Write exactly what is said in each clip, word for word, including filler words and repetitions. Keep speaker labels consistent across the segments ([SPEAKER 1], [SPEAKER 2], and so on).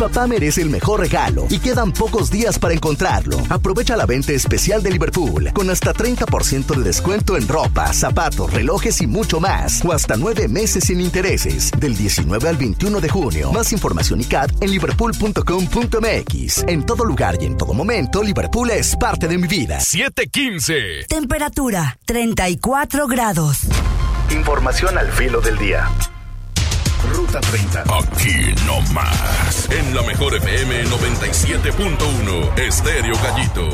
[SPEAKER 1] papá merece el mejor regalo y quedan pocos días para encontrarlo. Aprovecha la venta especial de Liverpool con hasta treinta por ciento de descuento en ropa, zapatos, relojes y mucho más. O hasta nueve meses sin intereses. Del diecinueve al veintiuno de junio. Más información y C A D en liverpool punto com punto m x. En todo lugar y en todo momento, Liverpool es parte de mi vida.
[SPEAKER 2] siete quince.
[SPEAKER 3] Temperatura treinta y cuatro grados.
[SPEAKER 1] Información al filo del día.
[SPEAKER 2] Ruta treinta. Aquí no más. En la mejor F M noventa y siete punto uno. Estéreo Gallito.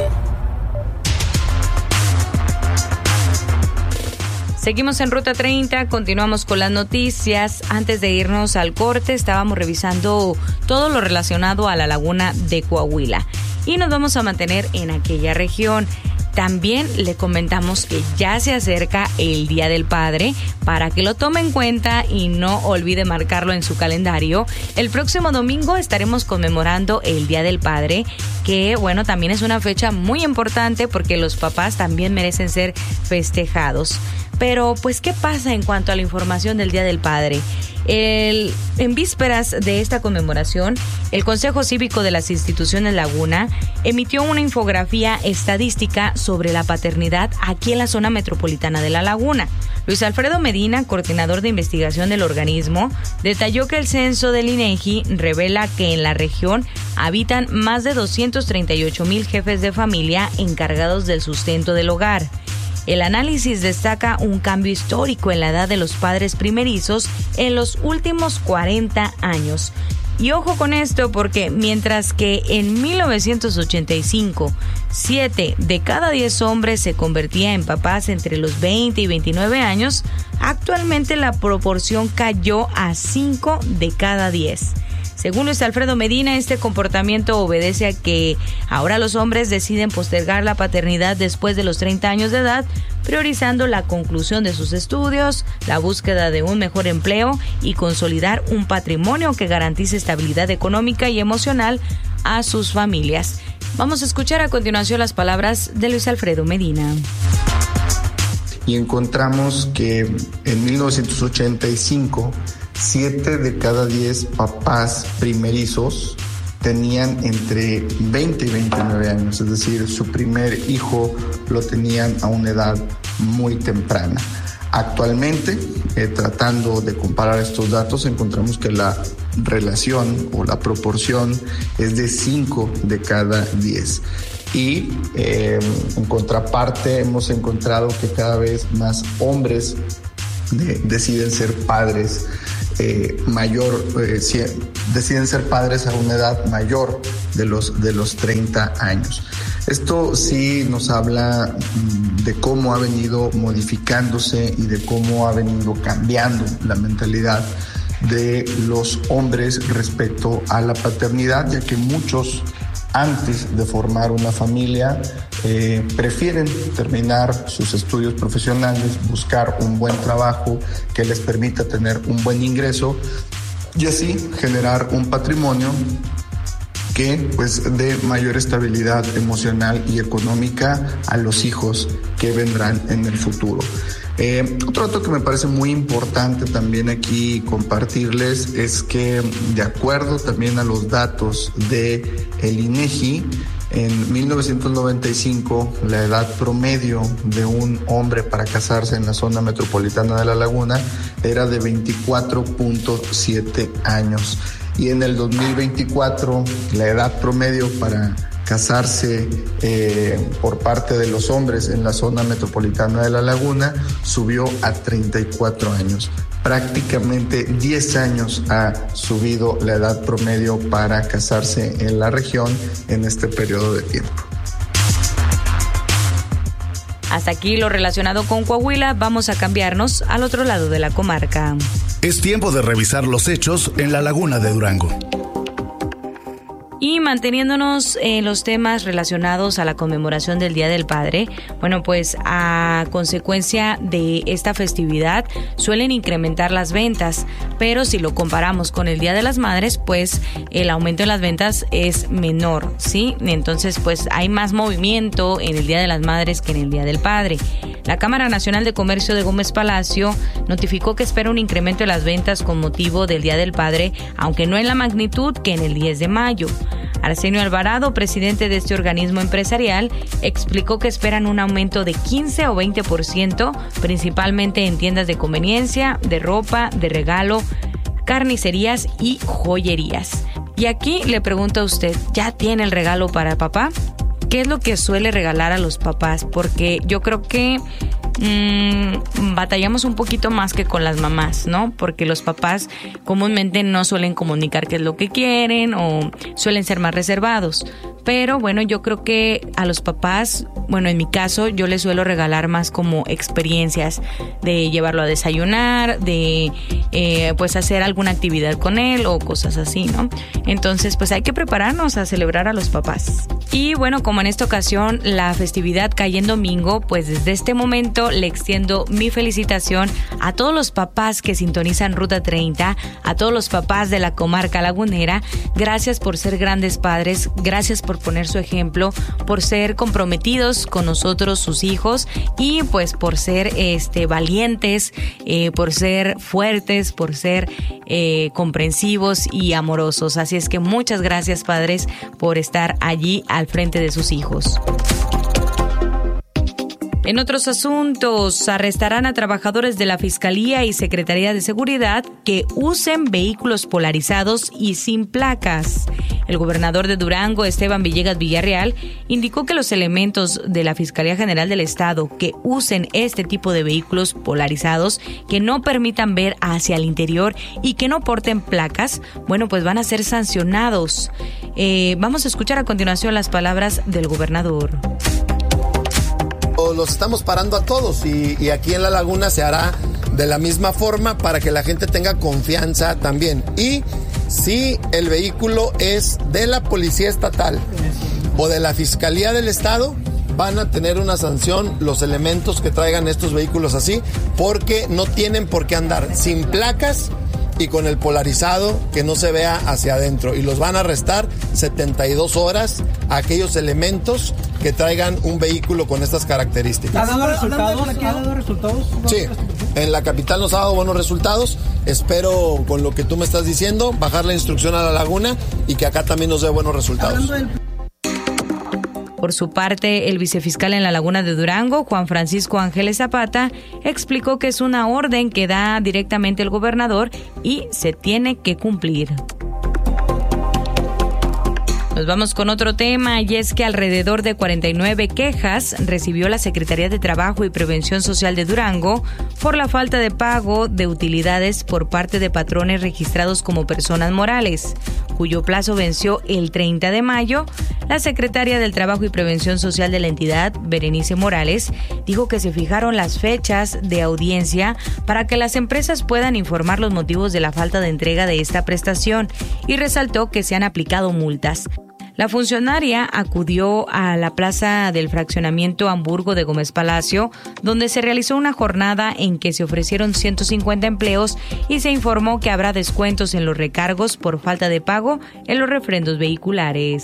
[SPEAKER 4] Seguimos en Ruta treinta, continuamos con las noticias. Antes de irnos al corte, estábamos revisando todo lo relacionado a la laguna de Coahuila y nos vamos a mantener en aquella región. También le comentamos que ya se acerca el Día del Padre para que lo tome en cuenta y no olvide marcarlo en su calendario. El próximo domingo estaremos conmemorando el Día del Padre, que bueno, también es una fecha muy importante porque los papás también merecen ser festejados. Pero pues, ¿qué pasa en cuanto a la información del Día del Padre? El, en vísperas de esta conmemoración, el Consejo Cívico de las Instituciones Laguna emitió una infografía estadística sobre la paternidad aquí en la zona metropolitana de La Laguna. Luis Alfredo Medina, coordinador de investigación del organismo, detalló que el censo del INEGI revela que en la región habitan más de doscientos treinta y ocho mil jefes de familia encargados del sustento del hogar. El análisis destaca un cambio histórico en la edad de los padres primerizos en los últimos cuarenta años. Y ojo con esto, porque mientras que en mil novecientos ochenta y cinco, siete de cada diez hombres se convertía en papás entre los veinte y veintinueve años, actualmente la proporción cayó a cinco de cada diez. Según Luis Alfredo Medina, este comportamiento obedece a que ahora los hombres deciden postergar la paternidad después de los treinta años de edad, priorizando la conclusión de sus estudios, la búsqueda de un mejor empleo y consolidar un patrimonio que garantice estabilidad económica y emocional a sus familias. Vamos a escuchar a continuación las palabras de Luis Alfredo Medina.
[SPEAKER 5] Y encontramos que en mil novecientos ochenta y cinco, siete de cada diez papás primerizos tenían entre veinte y veintinueve años, es decir, su primer hijo lo tenían a una edad muy temprana. Actualmente, eh, tratando de comparar estos datos, encontramos que la relación o la proporción es de cinco de cada diez. Y eh, en contraparte hemos encontrado que cada vez más hombres de, deciden ser padres eh, mayor, eh, si, deciden ser padres a una edad mayor de los, de los treinta años. Esto sí nos habla de cómo ha venido modificándose y de cómo ha venido cambiando la mentalidad de los hombres respecto a la paternidad, ya que muchos antes de formar una familia eh, prefieren terminar sus estudios profesionales, buscar un buen trabajo que les permita tener un buen ingreso y así generar un patrimonio que pues dé mayor estabilidad emocional y económica a los hijos que vendrán en el futuro. Eh, otro dato que me parece muy importante también aquí compartirles es que, de acuerdo también a los datos de el INEGI, en mil novecientos noventa y cinco la edad promedio de un hombre para casarse en la zona metropolitana de La Laguna era de veinticuatro punto siete años. Y en el dos mil veinticuatro la edad promedio para casarse eh, por parte de los hombres en la zona metropolitana de La Laguna subió a treinta y cuatro años. Prácticamente diez años ha subido la edad promedio para casarse en la región en este periodo de tiempo.
[SPEAKER 4] Hasta aquí lo relacionado con Coahuila. Vamos a cambiarnos al otro lado de la comarca.
[SPEAKER 6] Es tiempo de revisar los hechos en la Laguna de Durango.
[SPEAKER 4] Y manteniéndonos en los temas relacionados a la conmemoración del Día del Padre, bueno, pues a consecuencia de esta festividad suelen incrementar las ventas, pero si lo comparamos con el Día de las Madres, pues el aumento en las ventas es menor, ¿sí? Entonces, pues hay más movimiento en el Día de las Madres que en el Día del Padre. La Cámara Nacional de Comercio de Gómez Palacio notificó que espera un incremento de las ventas con motivo del Día del Padre, aunque no en la magnitud que en el diez de mayo. Arsenio Alvarado, presidente de este organismo empresarial, explicó que esperan un aumento de quince o veinte por ciento, principalmente en tiendas de conveniencia, de ropa, de regalo, carnicerías y joyerías. Y aquí le pregunto a usted, ¿ya tiene el regalo para papá? ¿Qué es lo que suele regalar a los papás? Porque yo creo que mmm, batallamos un poquito más que con las mamás, ¿no? Porque los papás comúnmente no suelen comunicar qué es lo que quieren o suelen ser más reservados. Pero bueno, yo creo que a los papás, bueno, en mi caso, yo les suelo regalar más como experiencias de llevarlo a desayunar, de eh, pues hacer alguna actividad con él o cosas así, ¿no? Entonces, pues hay que prepararnos a celebrar a los papás. Y bueno, como en esta ocasión la festividad cae en domingo, pues desde este momento le extiendo mi felicitación a todos los papás que sintonizan Ruta treinta, a todos los papás de la comarca lagunera. Gracias por ser grandes padres, gracias por poner su ejemplo, por ser comprometidos con nosotros, sus hijos, y pues por ser este valientes, eh, por ser fuertes, por ser eh, comprensivos y amorosos. Así es que muchas gracias, padres, por estar allí al frente de sus hijos. En otros asuntos, arrestarán a trabajadores de la Fiscalía y Secretaría de Seguridad que usen vehículos polarizados y sin placas. El gobernador de Durango, Esteban Villegas Villarreal, indicó que los elementos de la Fiscalía General del Estado que usen este tipo de vehículos polarizados, que no permitan ver hacia el interior y que no porten placas, bueno, pues van a ser sancionados. Eh, vamos a escuchar a continuación las palabras del gobernador.
[SPEAKER 6] Los estamos parando a todos y, y aquí en La Laguna se hará de la misma forma para que la gente tenga confianza también. Y si el vehículo es de la Policía Estatal o de la Fiscalía del Estado, van a tener una sanción los elementos que traigan estos vehículos así, porque no tienen por qué andar sin placas y con el polarizado que no se vea hacia adentro, y los van a arrestar setenta y dos horas a aquellos elementos que traigan un vehículo con estas características.
[SPEAKER 7] ¿Ha dado resultados? ¿Ha dado resultados?
[SPEAKER 6] Sí, en la capital nos ha dado buenos resultados. Espero, con lo que tú me estás diciendo, bajar la instrucción a La Laguna y que acá también nos dé buenos resultados.
[SPEAKER 4] Por su parte, el vicefiscal en La Laguna de Durango, Juan Francisco Ángeles Zapata, explicó que es una orden que da directamente el gobernador y se tiene que cumplir. Nos vamos con otro tema, y es que alrededor de cuarenta y nueve quejas recibió la Secretaría de Trabajo y Prevención Social de Durango por la falta de pago de utilidades por parte de patrones registrados como personas morales, cuyo plazo venció el treinta de mayo. La secretaria del Trabajo y Prevención Social de la entidad, Berenice Morales, dijo que se fijaron las fechas de audiencia para que las empresas puedan informar los motivos de la falta de entrega de esta prestación, y resaltó que se han aplicado multas. La funcionaria acudió a la plaza del fraccionamiento Hamburgo de Gómez Palacio, donde se realizó una jornada en que se ofrecieron ciento cincuenta empleos y se informó que habrá descuentos en los recargos por falta de pago en los refrendos vehiculares.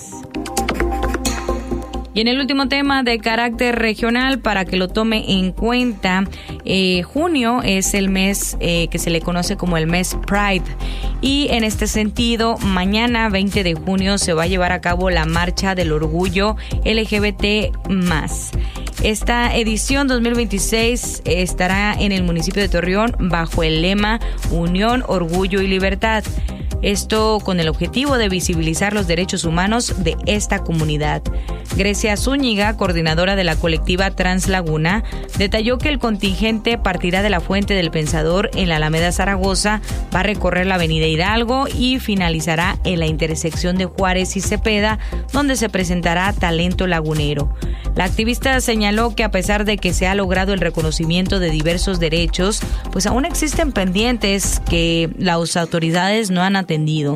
[SPEAKER 4] Y en el último tema de carácter regional, para que lo tome en cuenta, eh, junio es el mes eh, que se le conoce como el mes Pride. Y en este sentido, mañana veinte de junio se va a llevar a cabo la Marcha del Orgullo L G B T más. Esta edición dos mil veintiséis estará en el municipio de Torreón bajo el lema Unión, Orgullo y Libertad. Esto con el objetivo de visibilizar los derechos humanos de esta comunidad. Grecia Zúñiga, coordinadora de la colectiva Trans Laguna, detalló que el contingente partirá de la Fuente del Pensador en la Alameda Zaragoza, va a recorrer la avenida Hidalgo y finalizará en la intersección de Juárez y Cepeda, donde se presentará talento lagunero. La activista señaló que a pesar de que se ha logrado el reconocimiento de diversos derechos, pues aún existen pendientes que las autoridades no han atendido.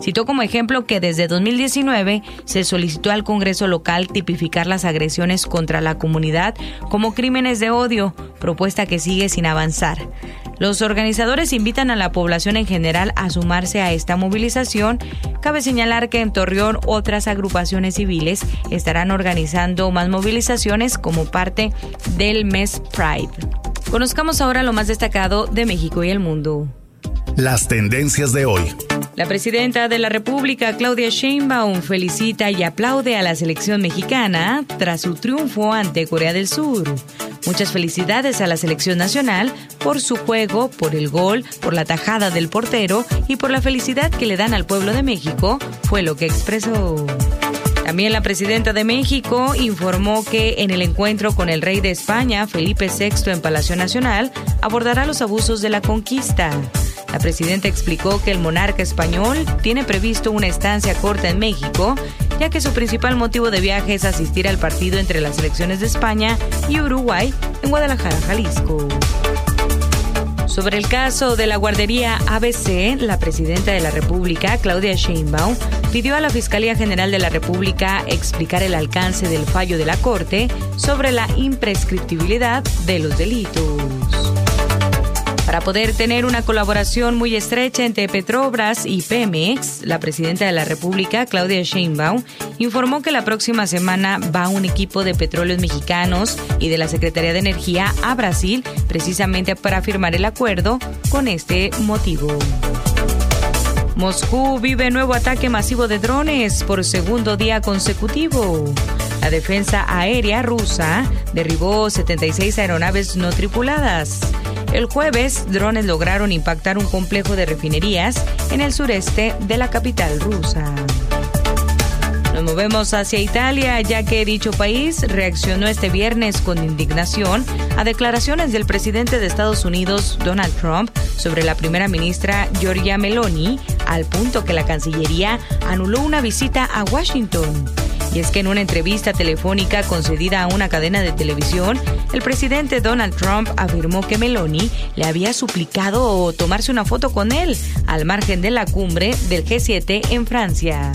[SPEAKER 4] Citó como ejemplo que desde dos mil diecinueve se solicitó al Congreso local tipificar las agresiones contra la comunidad como crímenes de odio, propuesta que sigue sin avanzar. Los organizadores invitan a la población en general a sumarse a esta movilización. Cabe señalar que en Torreón otras agrupaciones civiles estarán organizando más movilizaciones como parte del mes Pride. Conozcamos ahora lo más destacado de México y el mundo.
[SPEAKER 2] Las tendencias de hoy.
[SPEAKER 4] La presidenta de la República, Claudia Sheinbaum, felicita y aplaude a la selección mexicana tras su triunfo ante Corea del Sur. Muchas felicidades a la selección nacional por su juego, por el gol, por la tajada del portero y por la felicidad que le dan al pueblo de México, fue lo que expresó. También la presidenta de México informó que en el encuentro con el rey de España, Felipe sexto, en Palacio Nacional, abordará los abusos de la conquista. La presidenta explicó que el monarca español tiene previsto una estancia corta en México, ya que su principal motivo de viaje es asistir al partido entre las selecciones de España y Uruguay en Guadalajara, Jalisco. Sobre el caso de la guardería A B C, la presidenta de la República, Claudia Sheinbaum, pidió a la Fiscalía General de la República explicar el alcance del fallo de la Corte sobre la imprescriptibilidad de los delitos. Para poder tener una colaboración muy estrecha entre Petrobras y Pemex, la presidenta de la República, Claudia Sheinbaum, informó que la próxima semana va un equipo de petróleos mexicanos y de la Secretaría de Energía a Brasil, precisamente para firmar el acuerdo con este motivo. Moscú vive nuevo ataque masivo de drones por segundo día consecutivo. La defensa aérea rusa derribó setenta y seis aeronaves no tripuladas. El jueves, drones lograron impactar un complejo de refinerías en el sureste de la capital rusa. Nos movemos hacia Italia, ya que dicho país reaccionó este viernes con indignación a declaraciones del presidente de Estados Unidos, Donald Trump, sobre la primera ministra Giorgia Meloni, al punto que la Cancillería anuló una visita a Washington. Y es que en una entrevista telefónica concedida a una cadena de televisión, el presidente Donald Trump afirmó que Meloni le había suplicado tomarse una foto con él al margen de la cumbre del G siete en Francia.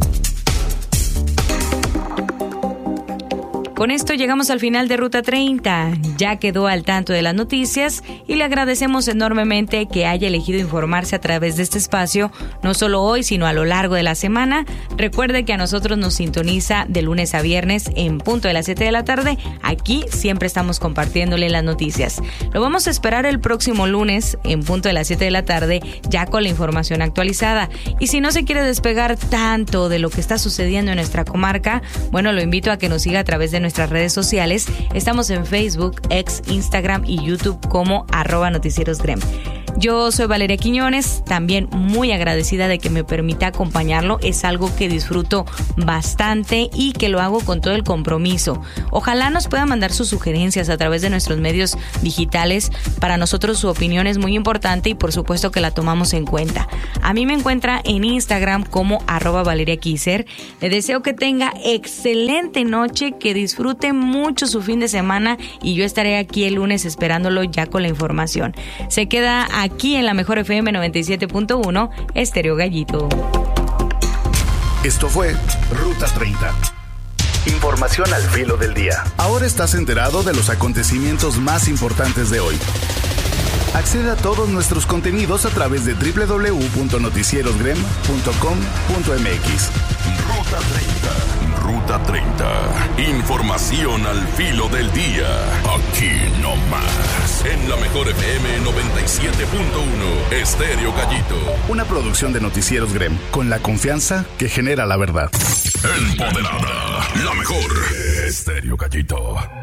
[SPEAKER 4] Con esto llegamos al final de Ruta treinta. Ya quedó al tanto de las noticias y le agradecemos enormemente que haya elegido informarse a través de este espacio, no solo hoy, sino a lo largo de la semana. Recuerde que a nosotros nos sintoniza de lunes a viernes en punto de las siete de la tarde. Aquí siempre estamos compartiéndole las noticias. Lo vamos a esperar el próximo lunes en punto de las siete de la tarde, ya con la información actualizada. Y si no se quiere despegar tanto de lo que está sucediendo en nuestra comarca, bueno, lo invito a que nos siga a través de nuestras redes sociales. Estamos en Facebook, X, Instagram y YouTube como arroba Noticieros Grem. Yo soy Valeria Quiñones, también muy agradecida de que me permita acompañarlo. Es algo que disfruto bastante y que lo hago con todo el compromiso. Ojalá nos pueda mandar sus sugerencias a través de nuestros medios digitales. Para nosotros su opinión es muy importante y por supuesto que la tomamos en cuenta. A mí me encuentra en Instagram como arroba Valeria Quiser. Le deseo que tenga excelente noche, que disfrute mucho su fin de semana y yo estaré aquí el lunes esperándolo ya con la información. Se queda aquí en la mejor F M noventa y siete punto uno, Estéreo Gallito.
[SPEAKER 2] Esto fue Ruta treinta. Información al filo del día. Ahora estás enterado de los acontecimientos más importantes de hoy. Accede a todos nuestros contenidos a través de doble u doble u doble u punto noticieros grem punto com punto m x. Ruta treinta. Ruta treinta. Información al filo del día. Aquí no más. En la mejor F M noventa y siete punto uno. Estéreo Gallito. Una producción de Noticieros Grem. Con la confianza que genera la verdad. Empoderada. La mejor. Estéreo Gallito.